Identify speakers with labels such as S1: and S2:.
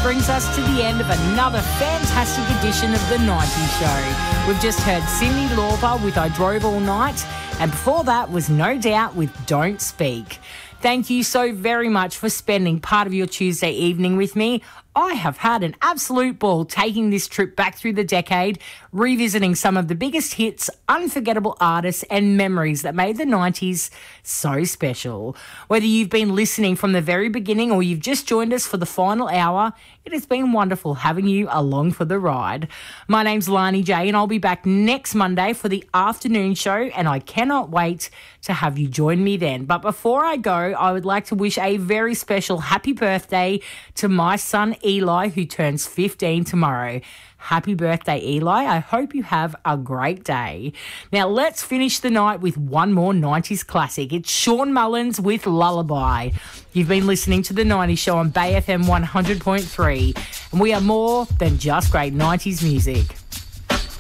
S1: brings us to the end of another fantastic edition of The 90s Show. We've just heard Cyndi Lauper with I Drove All Night, and before that was No Doubt with Don't Speak. Thank you so very much for spending part of your Tuesday evening with me. I have had an absolute ball taking this trip back through the decade, revisiting some of the biggest hits, unforgettable artists and memories that made the 90s so special. Whether you've been listening from the very beginning or you've just joined us for the final hour, it has been wonderful having you along for the ride. My name's Lani J and I'll be back next Monday for the afternoon show, and I cannot wait to have you join me then. But before I go, I would like to wish a very special happy birthday to my son Eli, who turns 15 tomorrow. Happy birthday, Eli. I hope you have a great day. Now, let's finish the night with one more 90s classic. It's Shawn Mullins with Lullaby. You've been listening to The 90s Show on Bay FM 100.3, and we are more than just great 90s music.